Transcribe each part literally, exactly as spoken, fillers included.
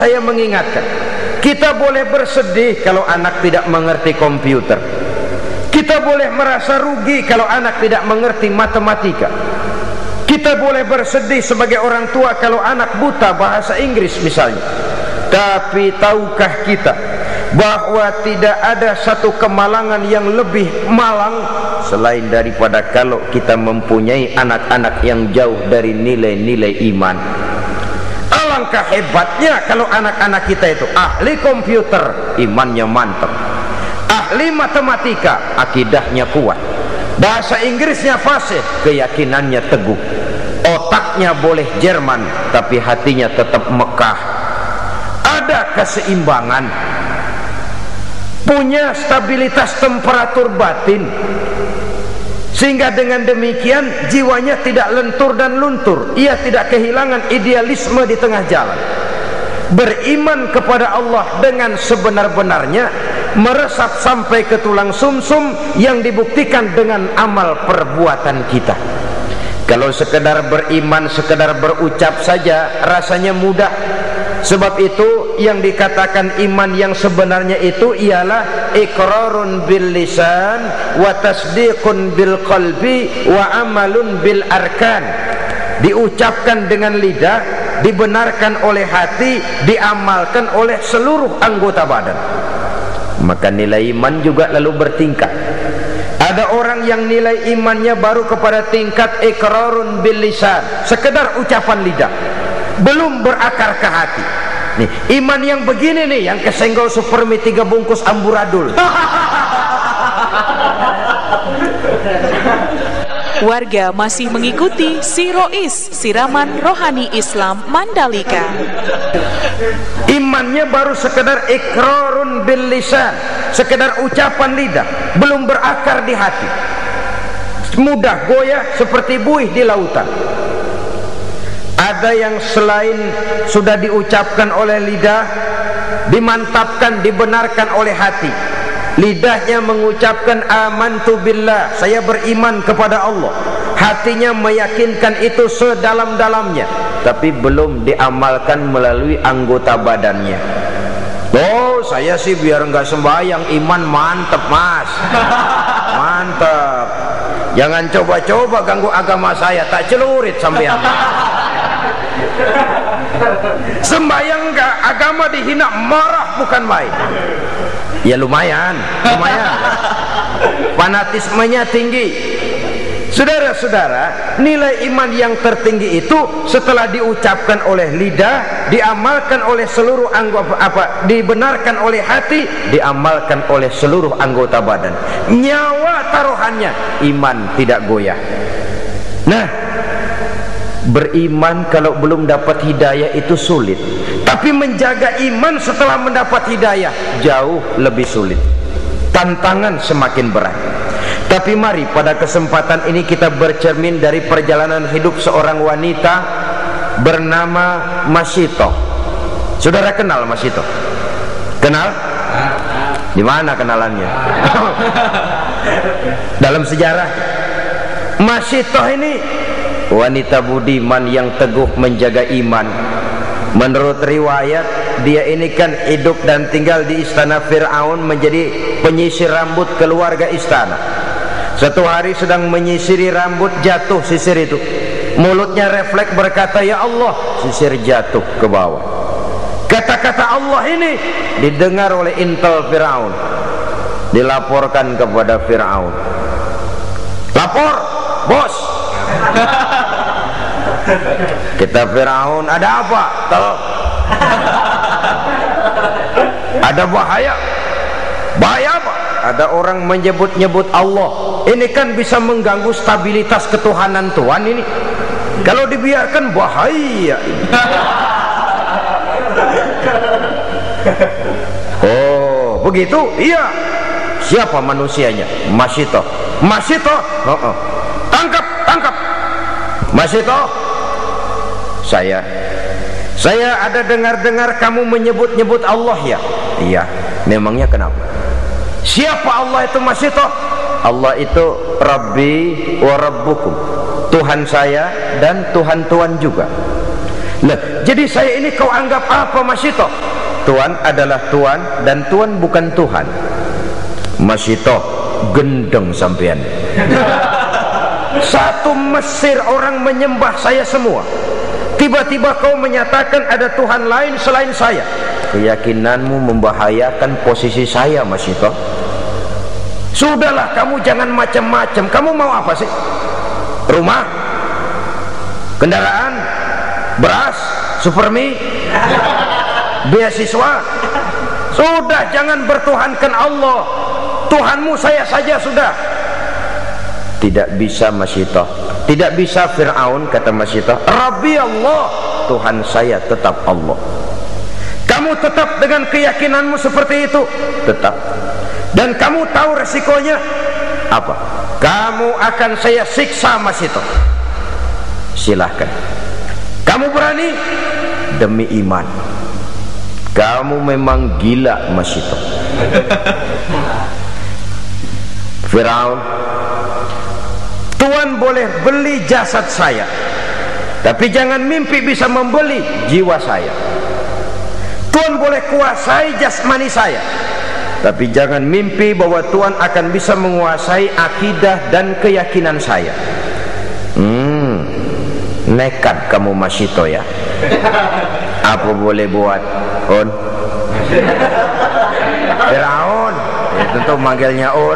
Saya mengingatkan, kita boleh bersedih kalau anak tidak mengerti komputer. Kita boleh merasa rugi kalau anak tidak mengerti matematika. Kita boleh bersedih sebagai orang tua kalau anak buta bahasa Inggris misalnya. Tapi tahukah kita bahwa tidak ada satu kemalangan yang lebih malang selain daripada kalau kita mempunyai anak-anak yang jauh dari nilai-nilai iman. Alangkah hebatnya kalau anak-anak kita itu ahli komputer, imannya mantap, ahli matematika, akidahnya kuat, bahasa Inggrisnya fasih, keyakinannya teguh, otaknya boleh Jerman tapi hatinya tetap Mekah. Ada keseimbangan, punya stabilitas temperatur batin, sehingga dengan demikian jiwanya tidak lentur dan luntur. Ia tidak kehilangan idealisme di tengah jalan. Beriman kepada Allah dengan sebenar-benarnya, meresap sampai ke tulang sumsum yang dibuktikan dengan amal perbuatan kita. Kalau sekedar beriman, sekedar berucap saja rasanya mudah. Sebab itu yang dikatakan iman yang sebenarnya itu ialah iqrarun bil lisan wa tasdiqun bil qalbi wa amalun bil arkan. Diucapkan dengan lidah, dibenarkan oleh hati, diamalkan oleh seluruh anggota badan. Maka nilai iman juga lalu bertingkat. Ada orang yang nilai imannya baru kepada tingkat iqrarun bil lisan, sekedar ucapan lidah, belum berakar ke hati. Nih, iman yang begini nih yang kesenggol supermi tiga bungkus amburadul. Warga masih mengikuti Sirois, siraman rohani Islam Mandalika. Imannya baru sekedar iqrarun bil lisan, sekedar ucapan lidah, belum berakar di hati. Mudah goyah seperti buih di lautan. Ada yang selain sudah diucapkan oleh lidah, dimantapkan, dibenarkan oleh hati. Lidahnya mengucapkan amantu billah, saya beriman kepada Allah. Hatinya meyakinkan itu sedalam-dalamnya, tapi belum diamalkan melalui anggota badannya. Oh, saya sih biar enggak sembahyang, iman mantep mas. Mantep. Jangan coba-coba ganggu agama saya, tak celurit sampean. Sembahyang enggak, agama dihina, marah bukan main. Ya lumayan, lumayan. Fanatismenya tinggi. Saudara-saudara, nilai iman yang tertinggi itu setelah diucapkan oleh lidah, diamalkan oleh seluruh anggota apa, dibenarkan oleh hati, diamalkan oleh seluruh anggota badan. Nyawa taruhannya, iman tidak goyah. Nah, beriman kalau belum dapat hidayah itu sulit, tapi menjaga iman setelah mendapat hidayah jauh lebih sulit. Tantangan semakin berat. Tapi mari pada kesempatan ini kita bercermin dari perjalanan hidup seorang wanita bernama Masito. Saudara kenal Masito? Kenal? Di mana kenalannya? Dalam sejarah. Masito ini wanita budiman yang teguh menjaga iman. Menurut riwayat, dia ini kan hidup dan tinggal di istana Fir'aun, menjadi penyisir rambut keluarga istana. Satu hari sedang menyisiri rambut, jatuh sisir itu. Mulutnya refleks berkata, ya Allah, sisir jatuh ke bawah. Kata-kata Allah ini didengar oleh intel Fir'aun, dilaporkan kepada Fir'aun. Lapor, bos. Kita Fir'aun, ada apa? Tahu? Ada bahaya. Bahaya apa? Ada orang menyebut-nyebut Allah. Ini kan bisa mengganggu stabilitas ketuhanan Tuhan ini. Kalau dibiarkan bahaya. Oh, begitu? Iya. Siapa manusianya? Masito. Masito? Oh, oh. Tangkap, tangkap. Masito, saya saya ada dengar-dengar kamu menyebut-nyebut Allah ya? Iya. Memangnya kenapa? Siapa Allah itu Masito? Allah itu Rabbi wa Rabbukum, Tuhan saya dan Tuhan-Tuhan juga. Lah, jadi saya ini kau anggap apa, Masito? Tuhan adalah Tuhan dan Tuhan bukan Tuhan. Masito, gendeng sampean. Satu Mesir orang menyembah saya semua. Tiba-tiba kau menyatakan ada Tuhan lain selain saya. Keyakinanmu membahayakan posisi saya, Masito. Sudahlah, kamu jangan macam-macam. Kamu mau apa sih? Rumah? Kendaraan? Beras? Supermi? Beasiswa? Sudah, jangan bertuhankan Allah. Tuhanmu saya saja sudah. Tidak bisa, Masito. Tidak bisa, Fir'aun, kata Masito. Rabbi Allah, Tuhan saya tetap Allah. Kamu tetap dengan keyakinanmu seperti itu? Tetap. Dan kamu tahu resikonya apa? Kamu akan saya siksa, Masito. Silahkan. Kamu berani? Demi iman. Kamu memang gila, Masito. Firaun, Tuhan boleh beli jasad saya, tapi jangan mimpi bisa membeli jiwa saya. Tuhan boleh kuasai jasmani saya, tapi jangan mimpi bahwa Tuhan akan bisa menguasai akidah dan keyakinan saya. Hmm, nekat kamu, Masito, ya. Apa boleh buat, On? Firaun, ya tentu manggilnya On.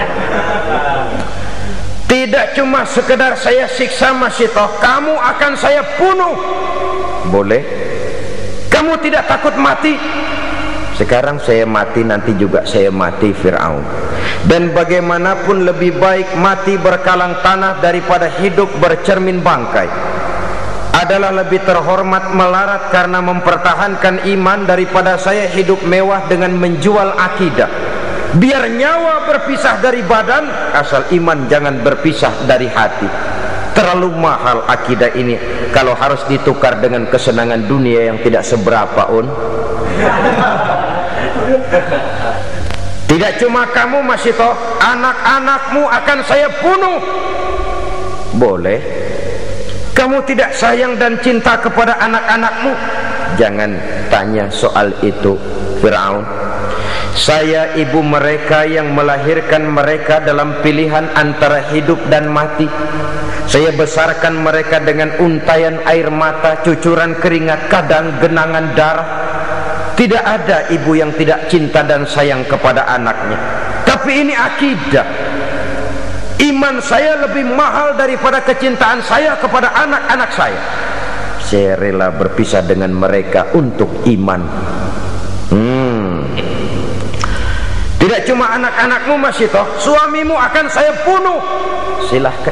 Tidak cuma sekedar saya siksa, Masito, kamu akan saya bunuh. Boleh? Kamu tidak takut mati? Sekarang saya mati, nanti juga saya mati, Fir'aun. Dan bagaimanapun lebih baik mati berkalang tanah daripada hidup bercermin bangkai. Adalah lebih terhormat melarat karena mempertahankan iman daripada saya hidup mewah dengan menjual akidah. Biar nyawa berpisah dari badan, asal iman jangan berpisah dari hati. Terlalu mahal akidah ini kalau harus ditukar dengan kesenangan dunia yang tidak seberapa, Un. Tidak cuma kamu, Masito, anak-anakmu akan saya bunuh. Boleh? Kamu tidak sayang dan cinta kepada anak-anakmu? Jangan tanya soal itu, Fir'aun. Saya ibu mereka yang melahirkan mereka dalam pilihan antara hidup dan mati. Saya besarkan mereka dengan untayan air mata, cucuran keringat, kadang genangan darah. Tidak ada ibu yang tidak cinta dan sayang kepada anaknya. Tapi ini akidah. Iman saya lebih mahal daripada kecintaan saya kepada anak-anak saya. Saya rela berpisah dengan mereka untuk iman. Hmm. Tidak cuma anak-anakmu, Masito, suamimu akan saya bunuh. Silahkan.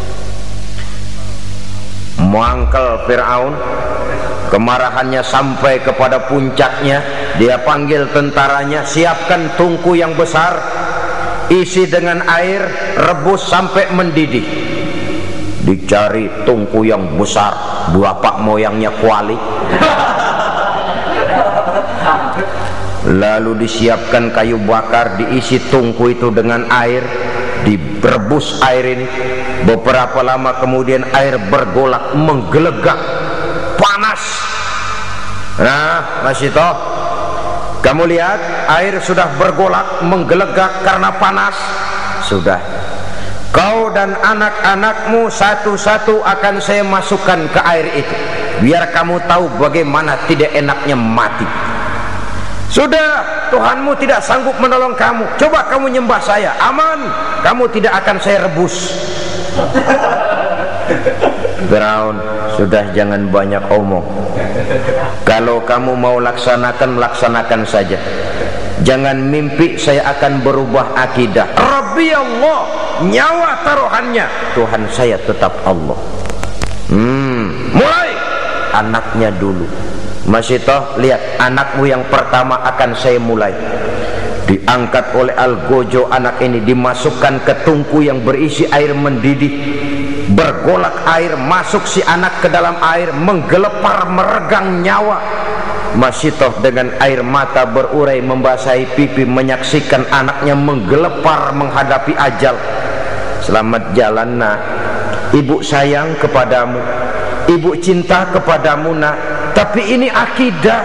Mangkel Fir'aun, kemarahannya sampai kepada puncaknya. Dia panggil tentaranya, siapkan tungku yang besar, isi dengan air, rebus sampai mendidih. Dicari tungku yang besar, bapak moyangnya kuali. Lalu disiapkan kayu bakar, diisi tungku itu dengan air, direbus air ini. Beberapa lama kemudian air bergolak, menggelegak, panas. Nah, Masito, kamu lihat air sudah bergolak, menggelegak karena panas. Sudah, kau dan anak-anakmu satu-satu akan saya masukkan ke air itu, biar kamu tahu bagaimana tidak enaknya mati. Sudah, Tuhanmu tidak sanggup menolong kamu. Coba kamu nyembah saya, aman. Kamu tidak akan saya rebus. Firaun, sudah jangan banyak omong. Kalau kamu mau laksanakan, laksanakan saja. Jangan mimpi saya akan berubah akidah. Rabbi Allah, nyawa taruhannya, Tuhan saya tetap Allah. Hmm, mulai anaknya dulu. Masito, lihat anakmu yang pertama akan saya mulai. Diangkat oleh Algojo anak ini, dimasukkan ke tungku yang berisi air mendidih. Bergolak air, masuk si anak ke dalam air, menggelepar, meregang nyawa. Masito dengan air mata berurai membasahi pipi, menyaksikan anaknya menggelepar menghadapi ajal. Selamat jalan nak, ibu sayang kepadamu. ibu cinta kepadamu nak, tapi ini akidah,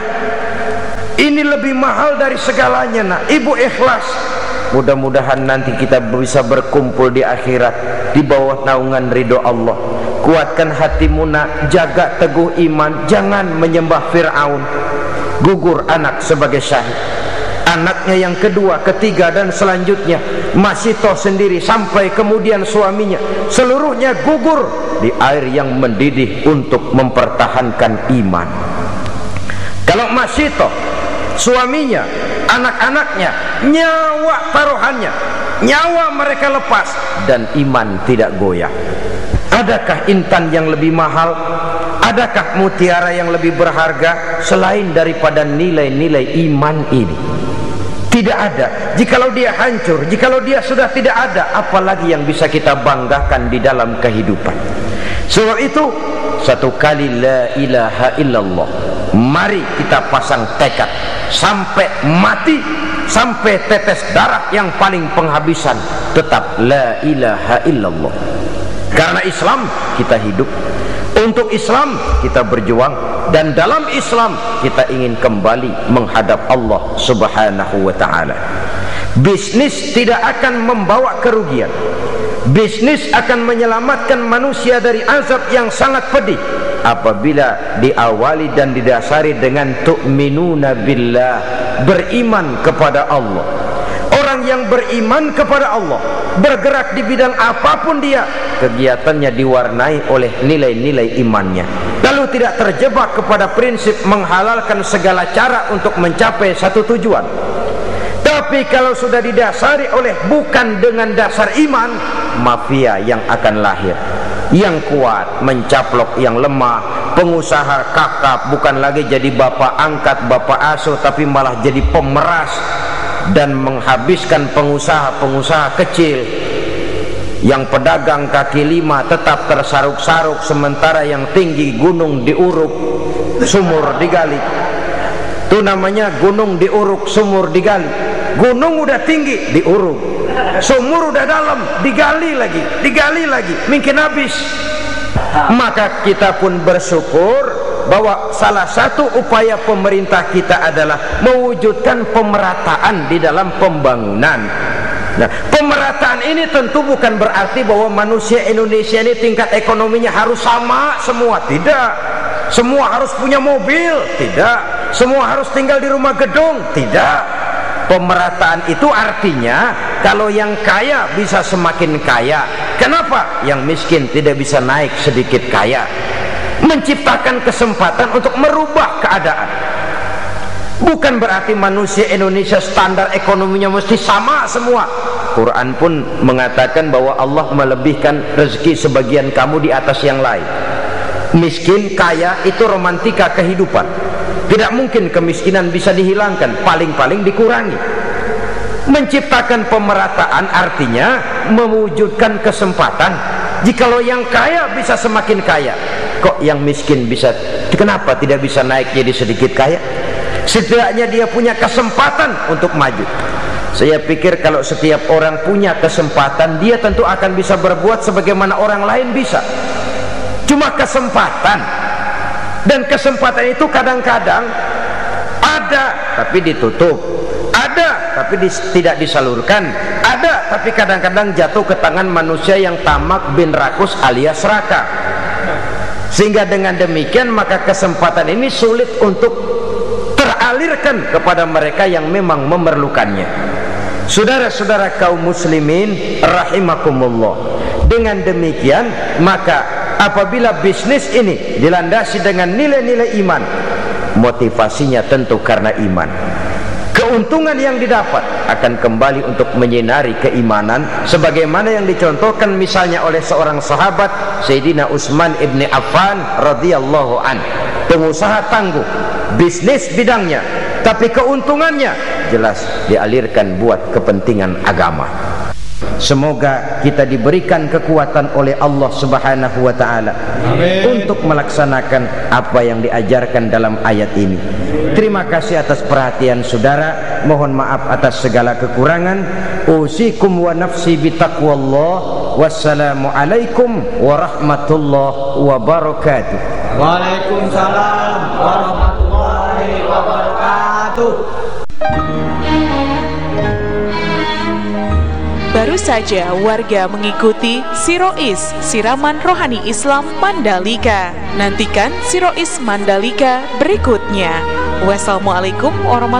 ini lebih mahal dari segalanya nak. Ibu ikhlas. Mudah-mudahan nanti kita bisa berkumpul di akhirat di bawah naungan ridho Allah. Kuatkan hatimu nak, jaga teguh iman, jangan menyembah Fir'aun. Gugur anak sebagai syahid, anaknya yang kedua, ketiga dan selanjutnya masih toh sendiri, sampai kemudian suaminya, seluruhnya gugur di air yang mendidih untuk mempertahankan iman. Kalau masih toh suaminya, anak-anaknya, nyawa taruhannya, nyawa mereka lepas dan iman tidak goyah. Adakah intan yang lebih mahal? Adakah mutiara yang lebih berharga selain daripada nilai-nilai iman ini? Tidak ada. Jikalau dia hancur, jikalau dia sudah tidak ada, apalagi yang bisa kita banggakan di dalam kehidupan. Sebab itu, satu kali la ilaha illallah, mari kita pasang tekad sampai mati, sampai tetes darah yang paling penghabisan, tetap la ilaha illallah. Karena Islam kita hidup, untuk Islam kita berjuang, dan dalam Islam kita ingin kembali menghadap Allah Subhanahu wa ta'ala. Bisnis tidak akan membawa kerugian. Bisnis akan menyelamatkan manusia dari azab yang sangat pedih apabila diawali dan didasari dengan tu'minuna billah, beriman kepada Allah. Orang yang beriman kepada Allah, bergerak di bidang apapun dia, kegiatannya diwarnai oleh nilai-nilai imannya, lalu tidak terjebak kepada prinsip menghalalkan segala cara untuk mencapai satu tujuan. Tapi kalau sudah didasari oleh bukan dengan dasar iman, mafia yang akan lahir, yang kuat mencaplok yang lemah, pengusaha kakap bukan lagi jadi bapak angkat, bapak asuh, tapi malah jadi pemeras dan menghabiskan pengusaha-pengusaha kecil. Yang pedagang kaki lima tetap tersaruk-saruk, sementara yang tinggi gunung diuruk, sumur digali. Itu namanya gunung diuruk, sumur digali. Gunung udah tinggi diuruk, sumur udah dalam digali lagi, digali lagi, mungkin habis. Maka kita pun bersyukur bahwa salah satu upaya pemerintah kita adalah mewujudkan pemerataan di dalam pembangunan. Nah, pemerataan ini tentu bukan berarti bahwa manusia Indonesia ini tingkat ekonominya harus sama semua, tidak. Semua harus punya mobil, tidak. Semua harus tinggal di rumah gedung, tidak. Pemerataan itu artinya kalau yang kaya bisa semakin kaya. Kenapa? Yang miskin tidak bisa naik sedikit kaya. Menciptakan kesempatan untuk merubah keadaan. Bukan berarti manusia Indonesia standar ekonominya mesti sama semua. Quran pun mengatakan bahwa Allah melebihkan rezeki sebagian kamu di atas yang lain. Miskin, kaya itu romantika kehidupan. Tidak mungkin kemiskinan bisa dihilangkan, paling-paling dikurangi. Menciptakan pemerataan artinya mewujudkan kesempatan. Jikalau yang kaya bisa semakin kaya, kok yang miskin bisa, kenapa tidak bisa naik jadi sedikit kaya? Setidaknya dia punya kesempatan untuk maju. Saya pikir kalau setiap orang punya kesempatan, dia tentu akan bisa berbuat sebagaimana orang lain bisa. Cuma kesempatan, dan kesempatan itu kadang-kadang ada tapi ditutup, ada tapi dis, tidak disalurkan, ada tapi kadang-kadang jatuh ke tangan manusia yang tamak bin rakus alias raka. Sehingga dengan demikian maka kesempatan ini sulit untuk teralirkan kepada mereka yang memang memerlukannya. Saudara-saudara kaum muslimin rahimakumullah, dengan demikian maka apabila bisnis ini dilandasi dengan nilai-nilai iman, motivasinya tentu karena iman. Keuntungan yang didapat akan kembali untuk menyinari keimanan, sebagaimana yang dicontohkan misalnya oleh seorang sahabat Sayyidina Utsman ibni Affan radhiyallahu an, pengusaha tangguh, bisnis bidangnya, tapi keuntungannya jelas dialirkan buat kepentingan agama. Semoga kita diberikan kekuatan oleh Allah Subhanahu wa taala untuk melaksanakan apa yang diajarkan dalam ayat ini. Terima kasih atas perhatian saudara. Mohon maaf atas segala kekurangan. Usikum wa nafsi bitaqwallah. Wassalamualaikum warahmatullahi wabarakatuh. Waalaikumsalam warahmatullahi wabarakatuh. Baru saja warga mengikuti Sirois Siraman Rohani Islam Mandalika. Nantikan Sirois Mandalika berikutnya. Wassalamualaikum warahmatullahi wabarakatuh.